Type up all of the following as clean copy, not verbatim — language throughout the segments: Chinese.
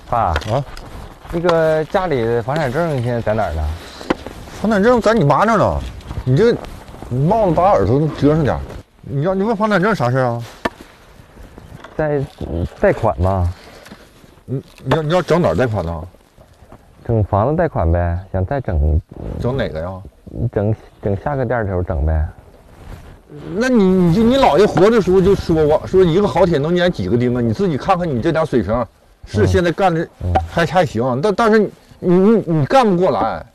爸啊，那个家里的房产证现在在哪儿呢？ 房产证在你妈那儿呢。你这帽子把耳朵遮上点。你问房产证啥事啊？ 贷款吗？ 你要整哪儿贷款呢？ 整房子贷款呗，想再整哪个呀？ 整下个店的时候整呗。 那你姥爷活的时候就说一个好铁能撵几个钉啊！你自己看看你这点水平，是现在干的还行，但是你干不过来。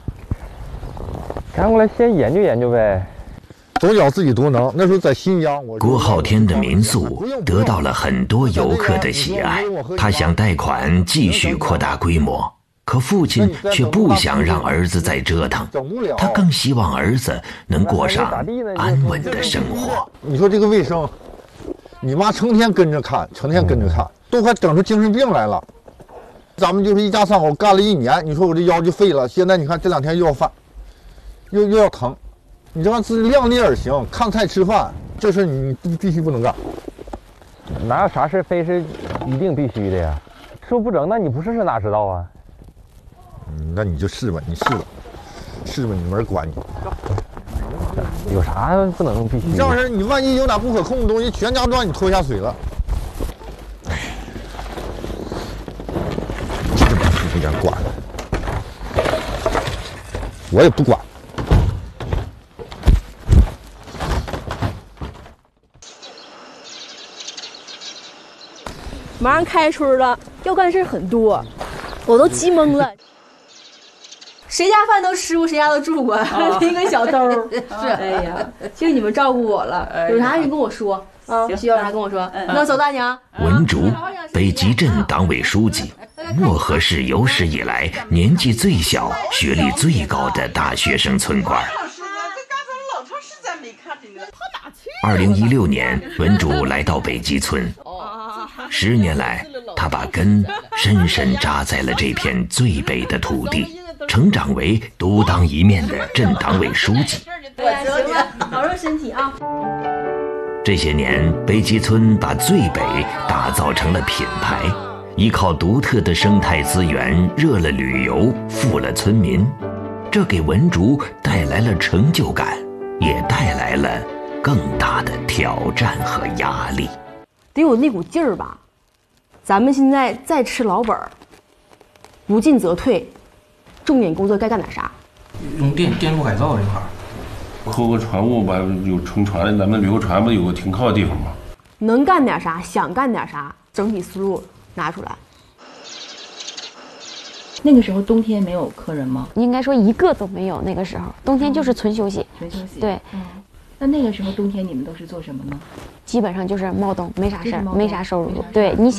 干过来先研究研究呗。 总觉自己多能。那时候在新疆， 郭浩天的民宿得到了很多游客的喜爱，他想贷款继续扩大规模，可父亲却不想让儿子再折腾，他更希望儿子能过上安稳的生活。 你说这个卫生，你妈成天跟着看，都快整出精神病来了。咱们就是一家三口干了1年，你说我这腰就废了，现在你看这2天又要犯，又要疼。你这自己量力而行，看菜吃饭，这事你必须不能干。 哪有啥事非是一定必须的呀？说不整，那你不试试哪知道啊？ 那你就试吧，你试吧，你没人管你。 有啥不能必须？ 你这样式，你万一有哪不可控的东西，全家都让你拖下水了。这不想管，我也不管。 马上开春了，要干事很多，我都急懵了。谁家饭都吃过，谁家都住过，一个小兜。是，哎呀，谢谢你们照顾我了。有啥你跟我说啊，需要啥跟我说。那走，大娘。 文竹，北极镇党委书记，漠河市有史以来年纪最小、学历最高的大学生村官。2016年，文竹来到北极村。10年来，他把根深深扎在了这片最北的土地，成长为独当一面的镇党委书记。 行了，保重身体啊！ 这些年，北极村把最北打造成了品牌，依靠独特的生态资源，热了旅游，富了村民。这给文竹带来了成就感，也带来了更大的挑战和压力。 得有那股劲儿吧。咱们现在再吃老本儿，不进则退，重点工作该干点啥？ 用电路改造这块儿， 货物船务吧，有乘船，咱们旅游船不有个停靠的地方吗？ 能干点啥，想干点啥，整体思路拿出来。 那个时候冬天没有客人吗？ 应该说一个都没有，那个时候冬天就是纯休息。 纯休息。 对。 那个时候冬天你们都是做什么呢？ 基本上就是冒冬，没啥事儿，没啥收入。对，你想。